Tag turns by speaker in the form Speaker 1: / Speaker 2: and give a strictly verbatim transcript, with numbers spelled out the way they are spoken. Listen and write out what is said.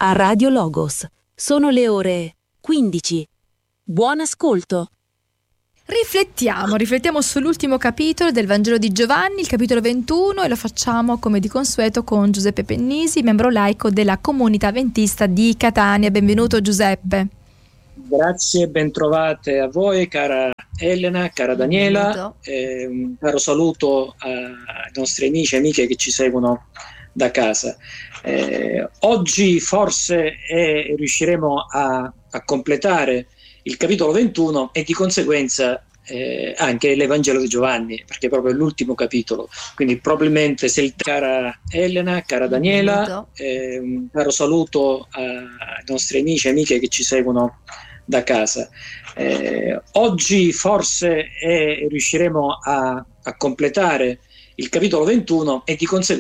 Speaker 1: a Radio Logos. Sono le ore quindici. Buon ascolto.
Speaker 2: Riflettiamo, riflettiamo sull'ultimo capitolo del Vangelo di Giovanni, il capitolo ventuno, e lo facciamo come di consueto con Giuseppe Pennisi, membro laico della Comunità Adventista di Catania. Benvenuto Giuseppe.
Speaker 3: Grazie, bentrovate a voi, cara Elena, cara Daniela, eh, un caro saluto ai nostri amici e amiche che ci seguono da casa. Eh, oggi forse eh, riusciremo a, a completare il capitolo ventuno e di conseguenza eh, anche l'Evangelo di Giovanni, perché è proprio l'ultimo capitolo, quindi probabilmente se il cara Elena, cara Daniela, eh, un caro saluto ai nostri amici e amiche che ci seguono da casa. Eh, oggi forse eh, riusciremo a, a completare il capitolo ventuno e di conseguenza